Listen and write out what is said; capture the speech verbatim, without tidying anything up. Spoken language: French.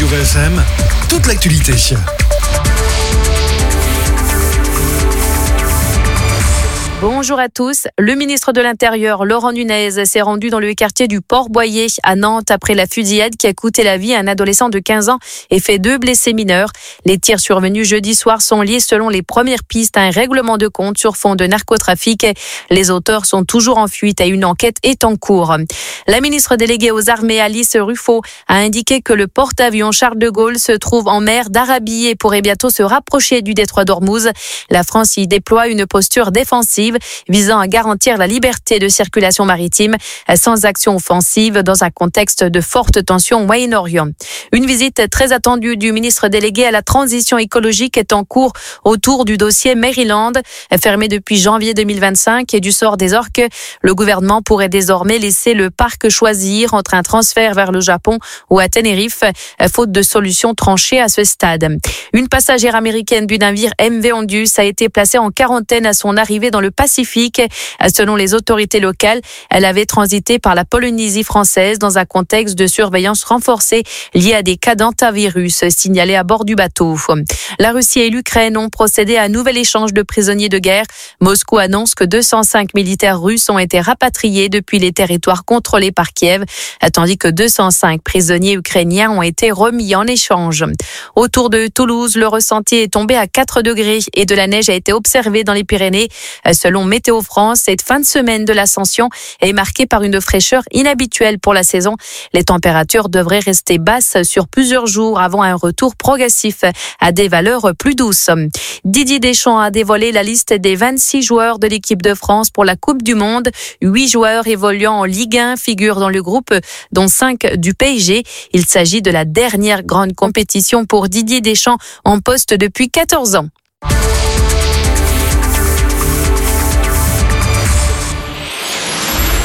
V F M, toute l'actualité. Bonjour à tous. Le ministre de l'Intérieur, Laurent Nunez, s'est rendu dans le quartier du Port-Boyer à Nantes après la fusillade qui a coûté la vie à un adolescent de quinze ans et fait deux blessés mineurs. Les tirs survenus jeudi soir sont liés selon les premières pistes à un règlement de compte sur fond de narcotrafic. Les auteurs sont toujours en fuite et une enquête est en cours. La ministre déléguée aux armées, Alice Ruffo, a indiqué que le porte-avions Charles de Gaulle se trouve en mer d'Arabie et pourrait bientôt se rapprocher du détroit d'Ormuz. La France y déploie une posture défensive visant à garantir la liberté de circulation maritime sans action offensive dans un contexte de forte tension au Moyen-Orient. Une visite très attendue du ministre délégué à la transition écologique est en cours autour du dossier Maryland, fermé depuis janvier deux mille vingt-cinq et du sort des orques. Le gouvernement pourrait désormais laisser le parc choisir entre un transfert vers le Japon ou à Tenerife, faute de solution tranchée à ce stade. Une passagère américaine du navire M V Ondus a été placée en quarantaine à son arrivée dans le Pacifique. Selon les autorités locales, elle avait transité par la Polynésie française dans un contexte de surveillance renforcée lié à des cas d'hantavirus signalés à bord du bateau. La Russie et l'Ukraine ont procédé à un nouvel échange de prisonniers de guerre. Moscou annonce que deux cent cinq militaires russes ont été rapatriés depuis les territoires contrôlés par Kiev, tandis que deux cent cinq prisonniers ukrainiens ont été remis en échange. Autour de Toulouse, le ressenti est tombé à quatre degrés et de la neige a été observée dans les Pyrénées. Selon Météo France, cette fin de semaine de l'Ascension est marquée par une fraîcheur inhabituelle pour la saison. Les températures devraient rester basses sur plusieurs jours avant un retour progressif à des valeurs plus douces. Didier Deschamps a dévoilé la liste des vingt-six joueurs de l'équipe de France pour la Coupe du Monde. Huit joueurs évoluant en Ligue un figurent dans le groupe, dont cinq du P S G. Il s'agit de la dernière grande compétition pour Didier Deschamps en poste depuis quatorze ans.